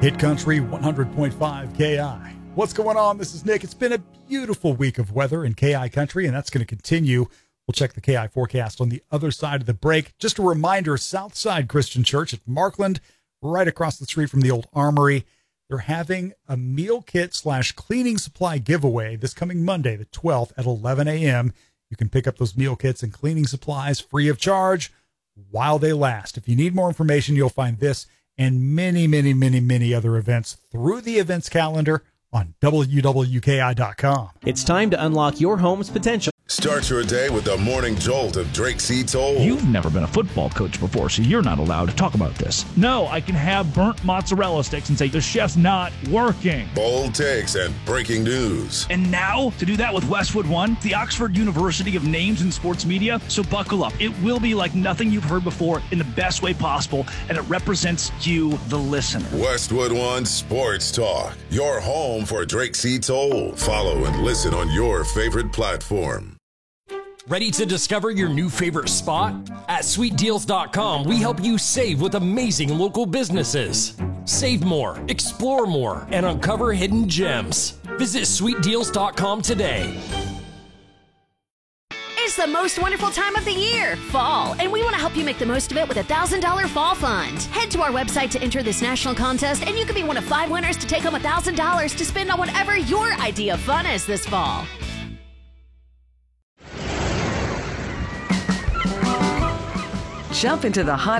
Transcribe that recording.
Hit Country 100.5 KI. What's going on? This is Nick. It's been a beautiful week of weather in KI Country, and that's going to continue. We'll check the KI forecast on the other side of the break. Just a reminder, Southside Christian Church at Markland, right across the street from the old Armory. They're having a meal kit / cleaning supply giveaway this coming Monday, the 12th at 11 a.m. You can pick up those meal kits and cleaning supplies free of charge while they last. If you need more information, you'll find this and many other events through the events calendar on WWKI.com. It's time to unlock your home's potential. Start your day with the morning jolt of Drake C. Toll. You've never been a football coach before, so you're not allowed to talk about this. No, I can have burnt mozzarella sticks and say the chef's not working. Bold takes and breaking news. And now, to do that with Westwood One, the Oxford University of names in sports media. So buckle up. It will be like nothing you've heard before in the best way possible, and it represents you, the listener. Westwood One Sports Talk, your home for Drake C. Toll. Follow and listen on your favorite platform. Ready to discover your new favorite spot? At sweetdeals.com, we help you save with amazing local businesses. Save more, explore more, and uncover hidden gems. Visit sweetdeals.com today. It's the most wonderful time of the year, fall, and we want to help you make the most of it with a $1,000 fall fund. Head to our website to enter this national contest, and you could be one of 5 winners to take home $1,000 to spend on whatever your idea of fun is this fall. Jump into the hot